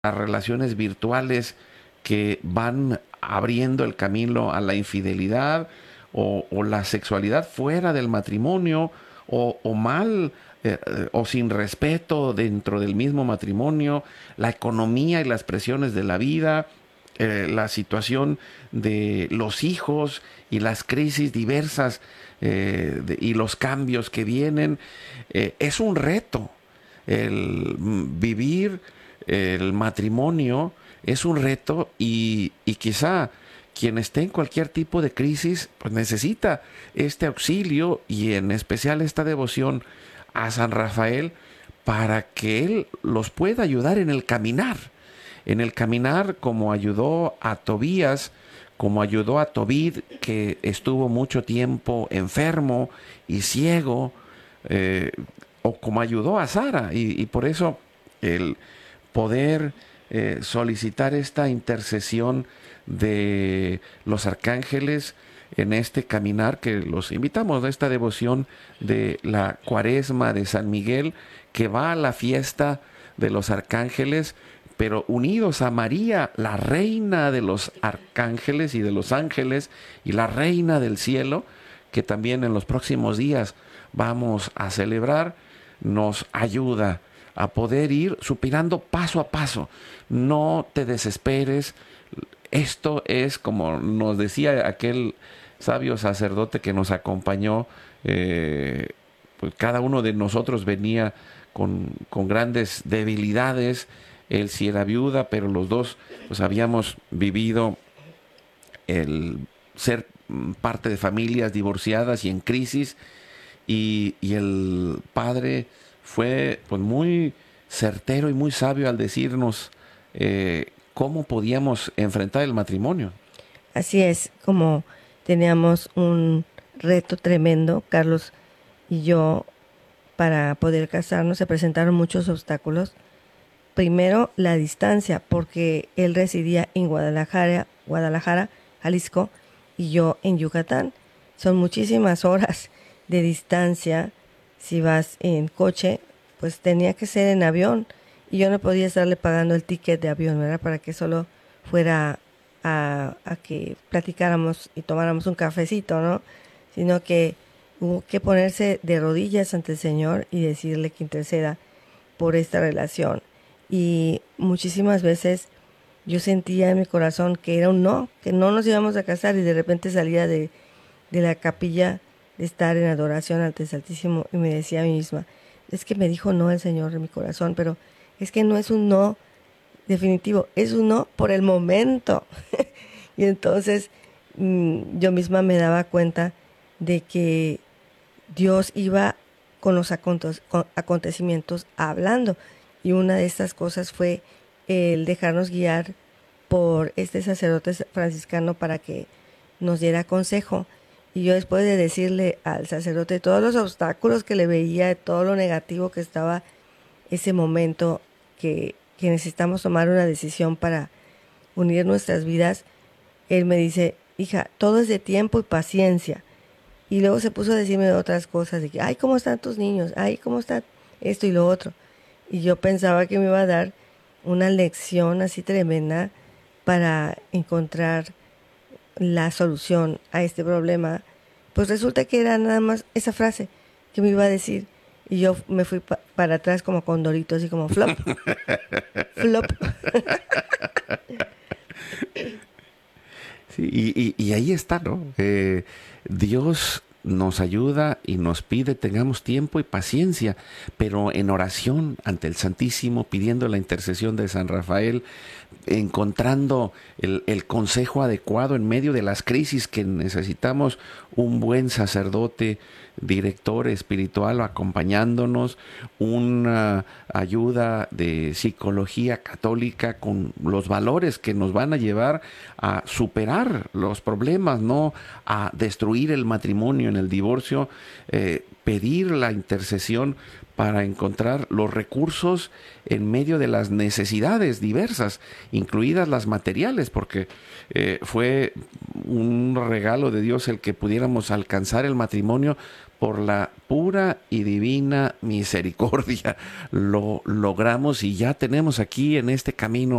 las relaciones virtuales que van abriendo el camino a la infidelidad o la sexualidad fuera del matrimonio o mal o sin respeto dentro del mismo matrimonio, la economía y las presiones de la vida, la situación de los hijos y las crisis diversas y los cambios que vienen. Es un reto el vivir el matrimonio, es un reto y quizá quien esté en cualquier tipo de crisis pues necesita este auxilio y en especial esta devoción a San Rafael para que él los pueda ayudar en el caminar como ayudó a Tobías, como ayudó a Tobit, que estuvo mucho tiempo enfermo y ciego, eh, o como ayudó a Sara. Y por eso el poder solicitar esta intercesión de los arcángeles en este caminar que los invitamos a esta devoción de la Cuaresma de San Miguel, que va a la fiesta de los arcángeles, pero unidos a María, la reina de los arcángeles y de los ángeles y la reina del cielo, que también en los próximos días vamos a celebrar, nos ayuda a poder ir superando paso a paso. No te desesperes. Esto es, como nos decía aquel sabio sacerdote que nos acompañó, pues cada uno de nosotros venía con grandes debilidades. Él sí era viuda, pero los dos pues habíamos vivido el ser parte de familias divorciadas y en crisis, y el padre fue pues muy certero y muy sabio al decirnos cómo podíamos enfrentar el matrimonio. Así es, como teníamos un reto tremendo, Carlos y yo, para poder casarnos, se presentaron muchos obstáculos. Primero, la distancia, porque él residía en Guadalajara, Jalisco, y yo en Yucatán. Son muchísimas horas de distancia. Si vas en coche, pues tenía que ser en avión, y yo no podía estarle pagando el ticket de avión, ¿verdad? Para que solo fuera a que platicáramos y tomáramos un cafecito, ¿no? Sino que hubo que ponerse de rodillas ante el Señor y decirle que interceda por esta relación. Y muchísimas veces yo sentía en mi corazón que era un no, que no nos íbamos a casar, y de repente salía de la capilla de estar en adoración ante el Santísimo y me decía a mí misma, es que me dijo no el Señor en mi corazón, pero es que no es un no definitivo, es un no por el momento. Y entonces yo misma me daba cuenta de que Dios iba con los acontecimientos hablando. Y una de estas cosas fue el dejarnos guiar por este sacerdote franciscano para que nos diera consejo. Y yo, después de decirle al sacerdote todos los obstáculos que le veía, todo lo negativo que estaba ese momento, que necesitamos tomar una decisión para unir nuestras vidas, él me dice, hija, todo es de tiempo y paciencia. Y luego se puso a decirme otras cosas, de que, ay, ¿cómo están tus niños? Ay, ¿cómo está esto y lo otro? Y yo pensaba que me iba a dar una lección así tremenda para encontrar la solución a este problema. Pues resulta que era nada más esa frase que me iba a decir. Y yo me fui para atrás como condorito, así como flop, flop. Sí, y ahí está, ¿no? Dios nos ayuda y nos pide tengamos tiempo y paciencia, pero en oración ante el Santísimo, pidiendo la intercesión de San Rafael, encontrando el consejo adecuado en medio de las crisis que necesitamos, un buen sacerdote, director espiritual acompañándonos, una ayuda de psicología católica con los valores que nos van a llevar a superar los problemas, no a destruir el matrimonio en el divorcio, pedir la intercesión para encontrar los recursos en medio de las necesidades diversas, incluidas las materiales, porque fue un regalo de Dios el que pudiéramos alcanzar el matrimonio por la pura y divina misericordia. Lo logramos y ya tenemos aquí en este camino